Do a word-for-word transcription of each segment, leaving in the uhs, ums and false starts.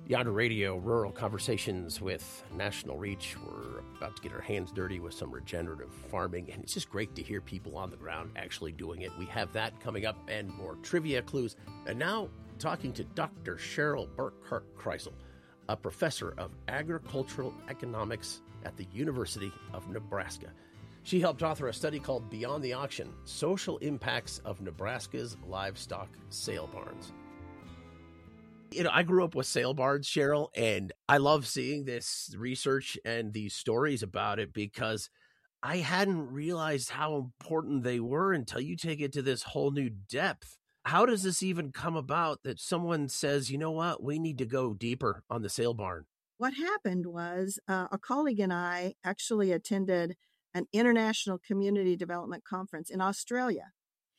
Yonder Radio, Rural Conversations with National Reach. We're about to get our hands dirty with some regenerative farming, and it's just great to hear people on the ground actually doing it. We have that coming up and more trivia clues. And now, talking to Doctor Cheryl Burkhart-Kreisel, a professor of agricultural economics at the University of Nebraska. She helped author a study called Beyond the Auction, Social Impacts of Nebraska's Livestock Sale Barns. You know, I grew up with sale barns, Cheryl, and I love seeing this research and these stories about it because I hadn't realized how important they were until you take it to this whole new depth. How does this even come about that someone says, you know what, we need to go deeper on the sale barn? What happened was uh, a colleague and I actually attended an international community development conference in Australia.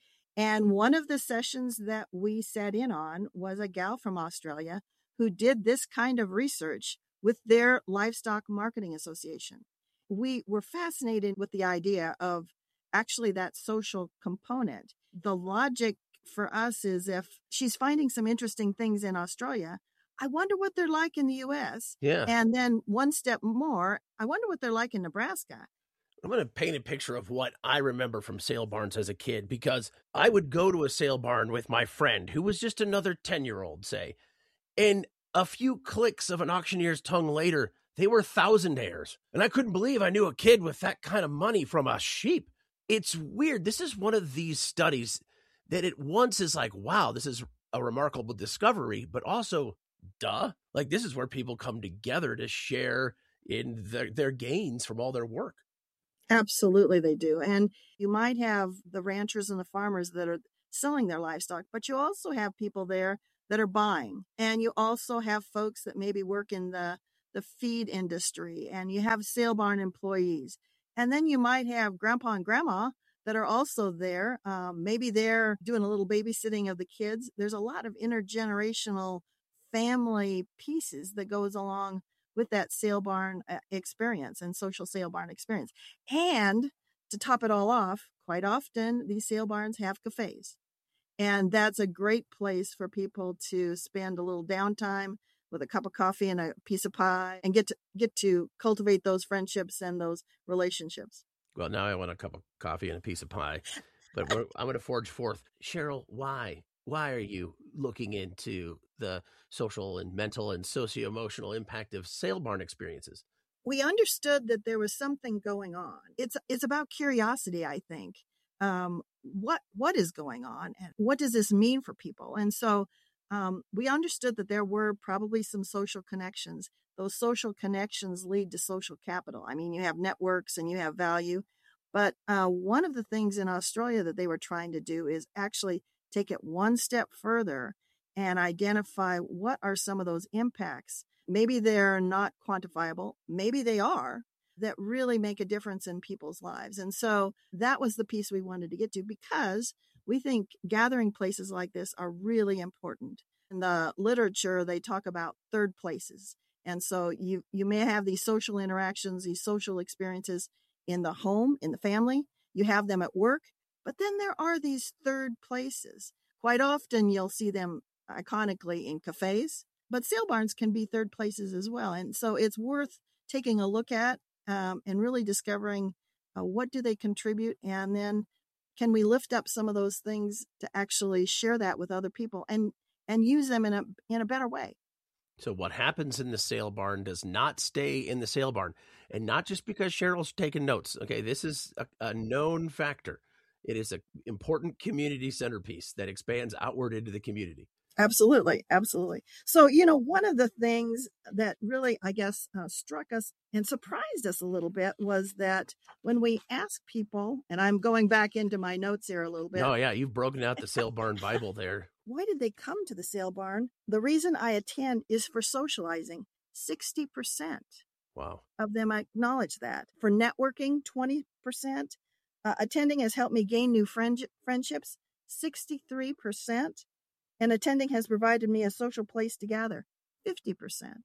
And one of the sessions that we sat in on was a gal from Australia who did this kind of research with their livestock marketing association. We were fascinated with the idea of actually that social component. The logic for us is if she's finding some interesting things in Australia, I wonder what they're like in the U S. Yeah. And then one step more, I wonder what they're like in Nebraska. I'm going to paint a picture of what I remember from sale barns as a kid, because I would go to a sale barn with my friend who was just another ten-year-old, say, and a few clicks of an auctioneer's tongue later, they were thousandaires. And I couldn't believe I knew a kid with that kind of money from a sheep. It's weird. This is one of these studies that at once is like, wow, this is a remarkable discovery, but also, duh, like this is where people come together to share in their, their gains from all their work. Absolutely, they do. And you might have the ranchers and the farmers that are selling their livestock, but you also have people there that are buying. And you also have folks that maybe work in the, the feed industry, and you have sale barn employees. And then you might have grandpa and grandma that are also there. Um, maybe they're doing a little babysitting of the kids. There's a lot of intergenerational family pieces that goes along with that sale barn experience and social sale barn experience. And to top it all off, quite often these sale barns have cafes. And that's a great place for people to spend a little downtime with a cup of coffee and a piece of pie and get to get to cultivate those friendships and those relationships. Well, now I want a cup of coffee and a piece of pie, but we're, I'm going to forge forth. Cheryl, why? Why are you looking into the social and mental and socio-emotional impact of sale barn experiences? We understood that there was something going on. It's it's about curiosity, I think. Um, what what is going on, and what does this mean for people? And so um, we understood that there were probably some social connections. Those social connections lead to social capital. I mean, you have networks and you have value. But uh, one of the things in Australia that they were trying to do is actually take it one step further and identify what are some of those impacts. Maybe they're not quantifiable. Maybe they are, that really make a difference in people's lives. And so that was the piece we wanted to get to, because we think gathering places like this are really important. In the literature, they talk about third places. And so you, you may have these social interactions, these social experiences in the home, in the family. You have them at work. But then there are these third places. Quite often you'll see them iconically in cafes, but sale barns can be third places as well. And so it's worth taking a look at um, and really discovering uh, what do they contribute, and then can we lift up some of those things to actually share that with other people and and use them in a in a better way. So what happens in the sale barn does not stay in the sale barn, and not just because Cheryl's taking notes. Okay, this is a, a known factor. It is an important community centerpiece that expands outward into the community. Absolutely. Absolutely. So, you know, one of the things that really, I guess, uh, struck us and surprised us a little bit was that when we asked people, and I'm going back into my notes here a little bit. Oh, yeah. You've broken out the Sale Barn Bible there. Why did they come to the sale barn? The reason I attend is for socializing. sixty percent Wow. of them acknowledge that. For networking, twenty percent. Uh, attending has helped me gain new friend- friendships, sixty-three percent. And attending has provided me a social place to gather, fifty percent.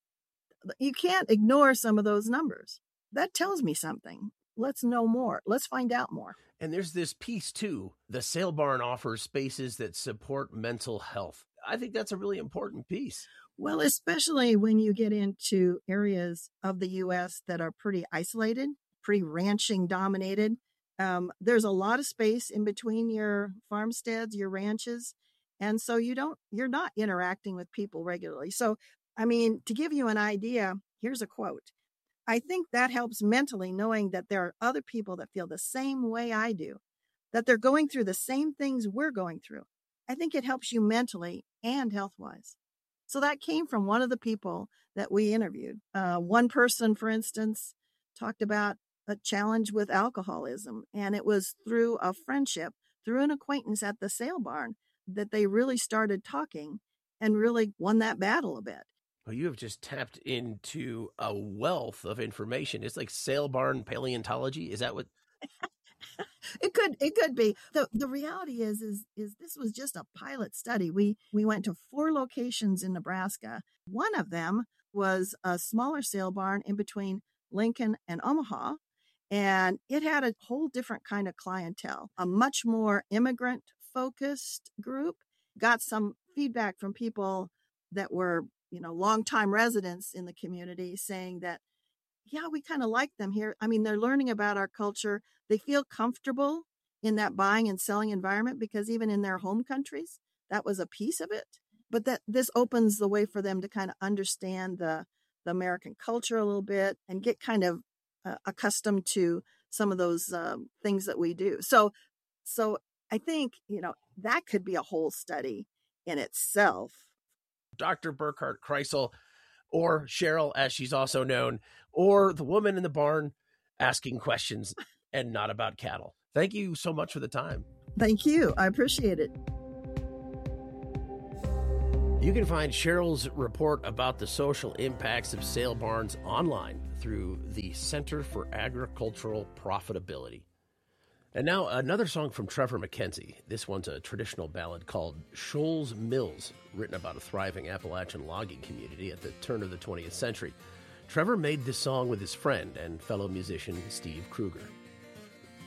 You can't ignore some of those numbers. That tells me something. Let's know more. Let's find out more. And there's this piece, too. The sale barn offers spaces that support mental health. I think that's a really important piece. Well, especially when you get into areas of the U S that are pretty isolated, pretty ranching dominated. Um, there's a lot of space in between your farmsteads, your ranches. And so you don't, you're not interacting with people regularly. So, I mean, to give you an idea, here's a quote. I think that helps mentally, knowing that there are other people that feel the same way I do, that they're going through the same things we're going through. I think it helps you mentally and health-wise. So that came from one of the people that we interviewed. Uh, one person, for instance, talked about a challenge with alcoholism, and it was through a friendship, through an acquaintance at the sale barn, that they really started talking and really won that battle a bit. Well, you have just tapped into a wealth of information. It's like sale barn paleontology. Is that what? It could it could be. The the reality is is is this was just a pilot study. We we went to four locations in Nebraska. One of them was a smaller sale barn in between Lincoln and Omaha, and it had a whole different kind of clientele, a much more immigrant focused group. Got some feedback from people that were, you know, longtime residents in the community saying that, yeah, we kind of like them here. I mean, they're learning about our culture. They feel comfortable in that buying and selling environment because even in their home countries, that was a piece of it. But that this opens the way for them to kind of understand the, the American culture a little bit and get kind of uh, accustomed to some of those um, things that we do. So, so I think, you know, that could be a whole study in itself. Doctor Burkhart Kreisel, or Cheryl, as she's also known, or the woman in the barn asking questions and not about cattle. Thank you so much for the time. Thank you. I appreciate it. You can find Cheryl's report about the social impacts of sale barns online through the Center for Agricultural Profitability. And now another song from Trevor McKenzie. This one's a traditional ballad called Shoals Mills, written about a thriving Appalachian logging community at the turn of the twentieth century. Trevor made this song with his friend and fellow musician Steve Kruger.